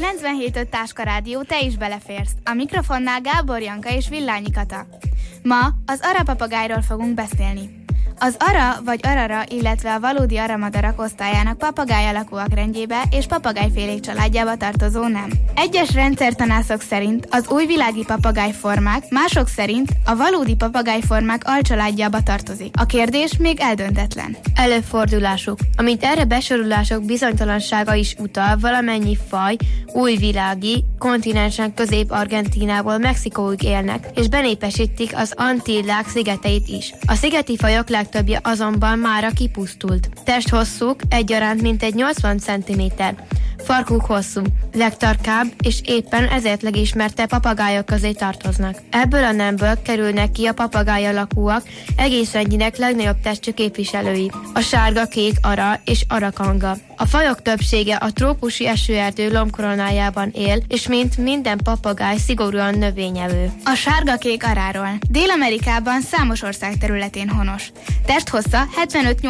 97.5 Táska Rádió, te is beleférsz. A mikrofonnál Gábor Janka és Villányi Kata. Ma az arapapagájról fogunk beszélni. Az ara vagy arara, illetve a valódi aramadarak osztályának papagáj alakúak rendjébe és papagájfélék családjába tartozó nem. Egyes rendszertanászok szerint az újvilági papagájformák, mások szerint a valódi papagájformák alcsaládjába tartozik. A kérdés még eldöntetlen. Előfordulásuk. Amint erre besorolások bizonytalansága is utal, valamennyi faj újvilági, kontinensen Közép-Argentínából Mexikóig élnek, és benépesítik az Antillák szigeteit is. A szigeti fajok legtöbbje azonban mára kipusztult. Testhosszuk egyaránt mintegy 80 cm. Farkuk hosszú, legtarkább és éppen ezért legismertebb papagájok közé tartoznak. Ebből a nemből kerülnek ki a papagáj alakúak egész rendjének legnagyobb testű képviselői, a sárga, kék ara és arakanga. A fajok többsége a trópusi esőerdő lombkoronájában él, és mint minden papagáj szigorúan növényevő. A sárga-kék aráról. Dél-Amerikában számos ország területén honos. Testhossza 75-80